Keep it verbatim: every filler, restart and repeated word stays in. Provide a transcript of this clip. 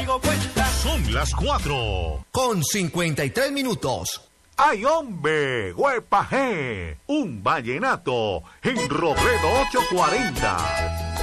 traigo cuenta. Son las cuatro con cincuenta y tres minutos. ¡Ay, hombre! ¡Huepa G! Un vallenato en Robledo ochocientos cuarenta.